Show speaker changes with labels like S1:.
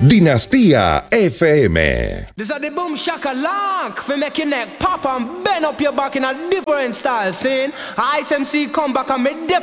S1: Dinastía FM.
S2: This is the boom shaka lock for make your neck pop and bend up your back in a different style. Saying ISMC come back and me dip